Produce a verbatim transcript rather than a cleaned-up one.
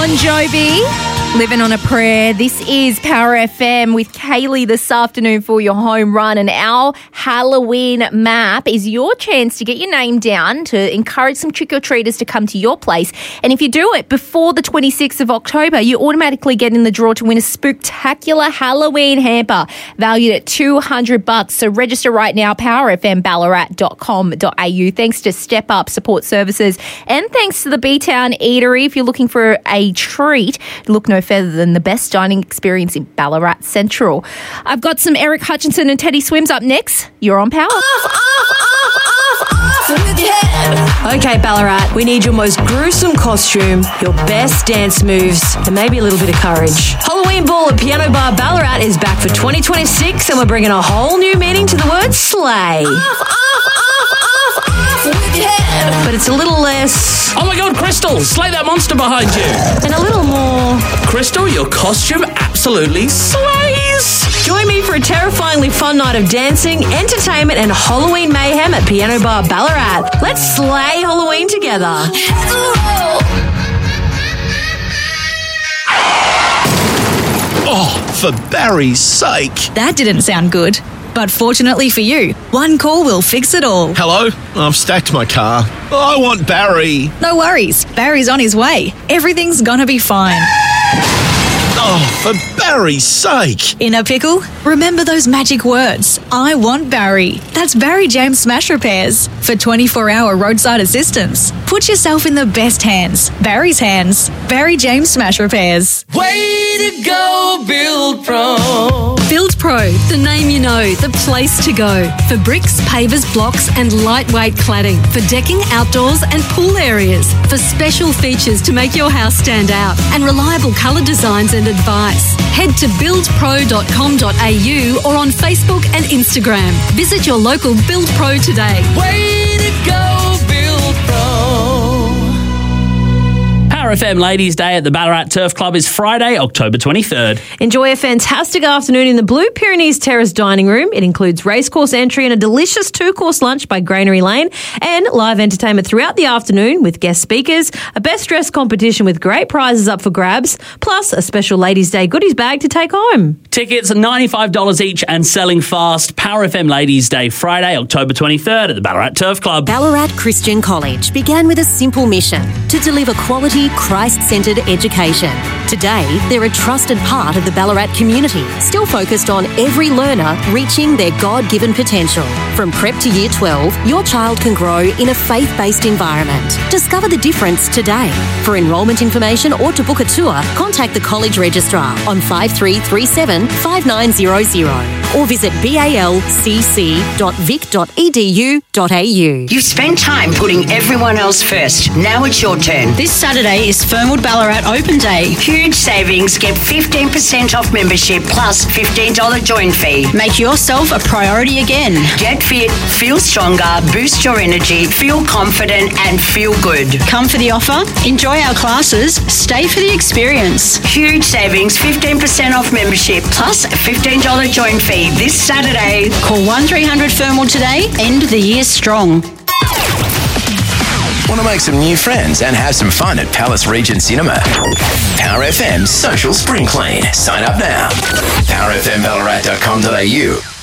Bon Jovi, Living on a Prayer. This is Power F M with Kaylee this afternoon for your home run. And our Halloween map is your chance to get your name down to encourage some trick-or-treaters to come to your place. And if you do it before the twenty-sixth of October, you automatically get in the draw to win a spooktacular Halloween hamper valued at two hundred bucks. So register right now, power f m ballarat dot com dot a u. Thanks to Step Up Support Services and thanks to the B-Town Eatery. If you're looking for a treat, look no further than the best dining experience in Ballarat Central. I've got some Eric Hutchinson and Teddy Swims up next. You're on Power. Off, off, off, off, off with your head. Okay, Ballarat, we need your most gruesome costume, your best dance moves, and maybe a little bit of courage. Halloween Ball at Piano Bar Ballarat is back for twenty twenty-six, and we're bringing a whole new meaning to the word slay. Off, off, off, off, off with your head. But it's a little less... Oh my God, Crystal, slay that monster behind you. And a little more... Crystal, your costume absolutely slays. Join me for a terrifyingly fun night of dancing, entertainment and Halloween mayhem at Piano Bar Ballarat. Let's slay Halloween together. Oh, for Barry's sake. That didn't sound good. But fortunately for you, one call will fix it all. Hello? I've stacked my car. I want Barry. No worries. Barry's on his way. Everything's gonna be fine. Oh, for Barry's sake. In a pickle? Remember those magic words. I want Barry. That's Barry James Smash Repairs. For twenty-four hour roadside assistance. Put yourself in the best hands. Barry's hands. Barry James Smash Repairs. Way to go, Build Pro. Build Pro, the name you know, the place to go. For bricks, pavers, blocks and lightweight cladding. For decking, outdoors and pool areas. For special features to make your house stand out. And reliable colour designs and advice. Head to build pro dot com dot a u or on Facebook and Instagram. Visit your local Build Pro today. Way to go, Build Pro. Power F M Ladies' Day at the Ballarat Turf Club is Friday, October twenty-third. Enjoy a fantastic afternoon in the Blue Pyrenees Terrace Dining Room. It includes racecourse entry and a delicious two-course lunch by Granary Lane and live entertainment throughout the afternoon with guest speakers, a best dressed competition with great prizes up for grabs, plus a special Ladies' Day goodies bag to take home. Tickets are ninety-five dollars each and selling fast. Power F M Ladies' Day, Friday, October twenty-third at the Ballarat Turf Club. Ballarat Christian College began with a simple mission to deliver quality, Christ-centred education. Today, they're a trusted part of the Ballarat community, still focused on every learner reaching their God-given potential. From prep to year twelve, your child can grow in a faith-based environment. Discover the difference today. For enrolment information or to book a tour, contact the college registrar on five three three seven, five nine zero zero or visit balcc dot vic dot e d u dot a u. You've spent time putting everyone else first. Now it's your turn. This Saturday is Fernwood Ballarat Open Day. Huge savings. Get fifteen percent off membership plus fifteen dollars join fee. Make yourself a priority again. Get fit, feel stronger, boost your energy, feel confident and feel good. Come for the offer, enjoy our classes, stay for the experience. Huge savings, fifteen percent off membership plus fifteen dollars join fee this Saturday. Call one three hundred Fernwood today. End the year strong. Want to make some new friends and have some fun at Palace Regent Cinema? Power F M Social Spring Clean. Sign up now. power f m ballarat dot com dot a u